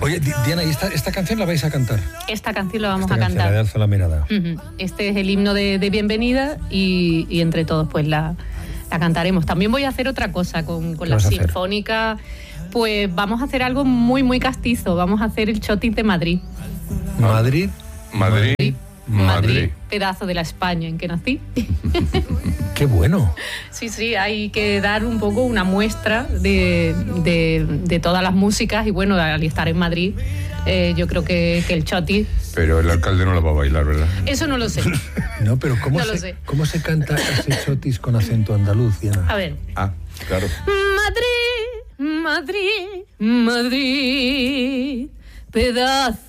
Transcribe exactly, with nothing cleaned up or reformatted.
Oye, Diana, ¿y esta, esta canción la vais a cantar? Esta canción la vamos esta a canción, cantar. La de Alza la mirada. Uh-huh. Este es el himno de, de bienvenida y, y entre todos pues la, la cantaremos. También voy a hacer otra cosa con, con la Sinfónica. Pues vamos a hacer algo muy, muy castizo. Vamos a hacer el chotis de Madrid. ¿Madrid? Madrid. Madrid. Madrid. Madrid, pedazo de la España en que nací. ¡Qué bueno! Sí, sí, hay que dar un poco una muestra de, de, de todas las músicas y bueno, al estar en Madrid, eh, yo creo que, que el chotis... Pero el alcalde no la va a bailar, ¿verdad? Eso no lo sé. No, pero ¿cómo, no se, lo sé. ¿cómo se canta ese chotis con acento andaluz, Diana? A ver. Ah, claro. Madrid, Madrid, Madrid, pedazo